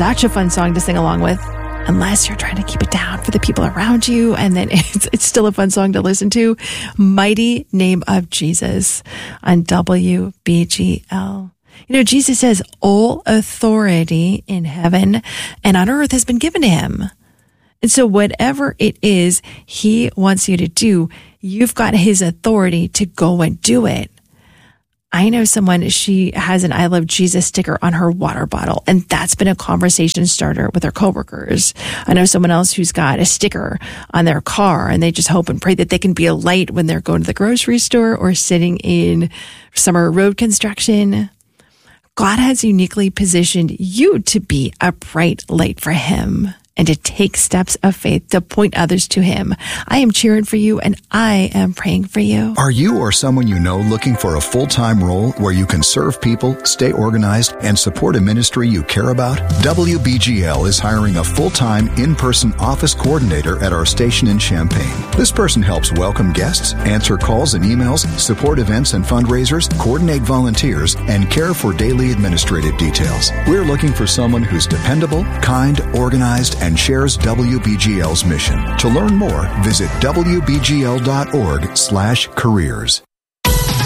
such a fun song to sing along with, unless you're trying to keep it down for the people around you, and then it's still a fun song to listen to. Mighty Name of Jesus on WBGL. You know, Jesus says all authority in heaven and on earth has been given to him. And so whatever it is he wants you to do, you've got his authority to go and do it. I know someone, she has an I Love Jesus sticker on her water bottle, and that's been a conversation starter with her coworkers. I know someone else who's got a sticker on their car, and they just hope and pray that they can be a light when they're going to the grocery store or sitting in summer road construction. God has uniquely positioned you to be a bright light for him and to take steps of faith to point others to him. I am cheering for you, and I am praying for you. Are you or someone you know looking for a full-time role where you can serve people, stay organized, and support a ministry you care about? WBGL is hiring a full-time in-person office coordinator at our station in Champaign. This person helps welcome guests, answer calls and emails, support events and fundraisers, coordinate volunteers, and care for daily administrative details. We're looking for someone who's dependable, kind, organized, and shares WBGL's mission. To learn more, visit WBGL.org/careers.